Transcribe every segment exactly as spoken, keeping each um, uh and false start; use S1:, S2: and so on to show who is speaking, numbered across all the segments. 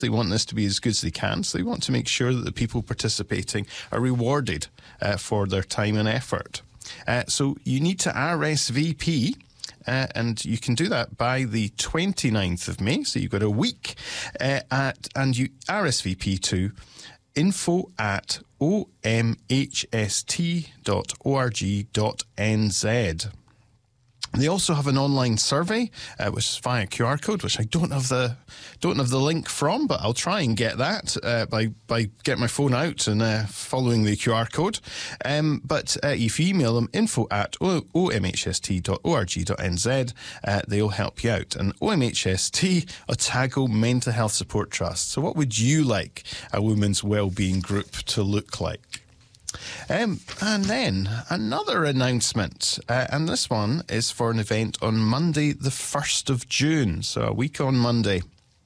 S1: They want this to be as good as they can, so they want to make sure that the people participating are rewarded uh, for their time and effort. Uh, so you need to R S V P, uh, and you can do that by the twenty-ninth of May, so you've got a week, uh, at and you R S V P to info at o m h s t dot org dot n z. They also have an online survey, uh, which is via Q R code, which I don't have the don't have the link from, but I'll try and get that uh, by by getting my phone out and uh, following the Q R code. Um, but uh, if you email them info at o m h s t dot org dot n z, uh, they'll help you out. And O M H S T, Otago Mental Health Support Trust. So, what would you like a women's wellbeing group to look like? Um, and then another announcement, uh, and this one is for an event on Monday the first of June, so a week on Monday.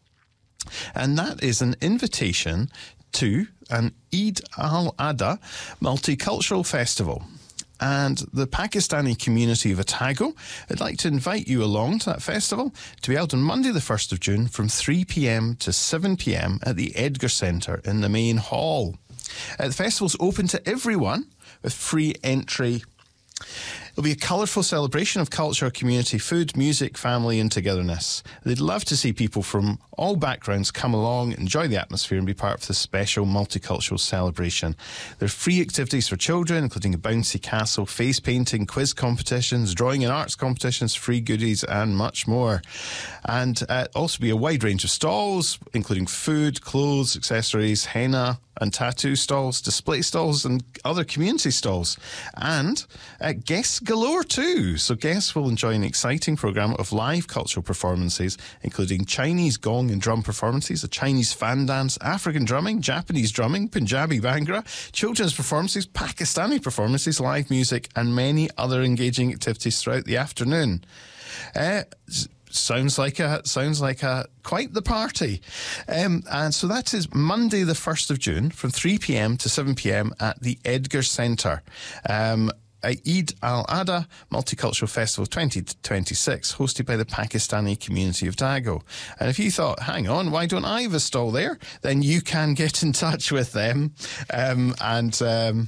S1: And that is an invitation to an Eid al-Adha multicultural festival. And the Pakistani community of Otago would like to invite you along to that festival to be held on Monday the first of June from three p m to seven p m at the Edgar Centre in the main hall. Uh, the festival's open to everyone with free entry. It'll be a colourful celebration of culture, community, food, music, family and togetherness. They'd love to see people from all backgrounds come along, enjoy the atmosphere and be part of this special multicultural celebration. There are free activities for children, including a bouncy castle, face painting, quiz competitions, drawing and arts competitions, free goodies and much more. And uh, also be a wide range of stalls, including food, clothes, accessories, henna and tattoo stalls, display stalls and other community stalls. And uh, guests galore too. So guests will enjoy an exciting programme of live cultural performances, including Chinese gong and drum performances, a Chinese fan dance, African drumming, Japanese drumming, Punjabi Bhangra, children's performances, Pakistani performances, live music and many other engaging activities throughout the afternoon. Uh, Sounds like a sounds like a quite the party, um, and so that is Monday the first of June from three p m to seven p m at the Edgar Centre. Um, Eid al-Adha Multicultural Festival twenty twenty-six, hosted by the Pakistani community of Otago. And if you thought, hang on, why don't I have a stall there? Then you can get in touch with them um, and. Um,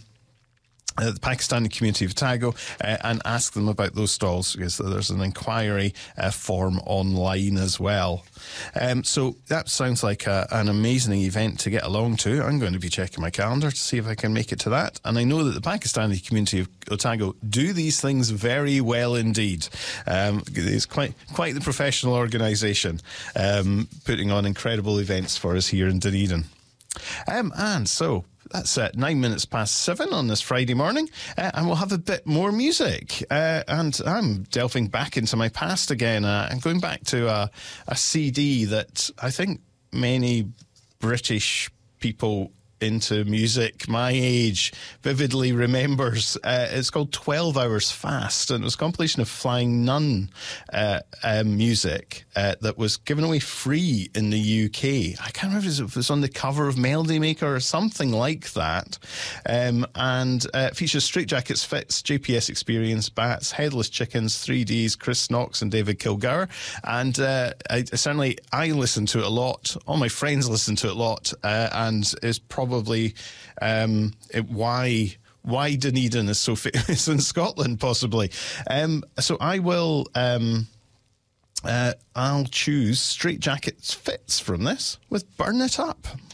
S1: Uh, the Pakistani community of Otago uh, and ask them about those stalls, because there's an inquiry uh, form online as well. Um, so that sounds like a, an amazing event to get along to. I'm going to be checking my calendar to see if I can make it to that. And I know that the Pakistani community of Otago do these things very well indeed. Um, it's quite quite the professional organisation, um, putting on incredible events for us here in Dunedin. Um, and so that's at nine minutes past seven on this Friday morning, uh, and we'll have a bit more music. Uh, and I'm delving back into my past again. Uh, I'm going back to a, a C D that I think many British people into music my age vividly remembers. Uh, it's called twelve hours Fast, and it was a compilation of Flying Nun uh, uh, music uh, that was given away free in the U K. I can't remember if it was on the cover of Melody Maker or something like that. Um, and uh, it features Straight Jackets, Fits, J P S Experience, Bats, Headless Chickens, three Ds, Chris Knox and David Kilgour. And uh, I, certainly I listen to it a lot. All my friends listen to it a lot, uh, and is probably Probably um, it, why why Dunedin is so famous in Scotland, possibly. Um, so I will um, uh, I'll choose Straight Jackets Fits from this with Burn It Up.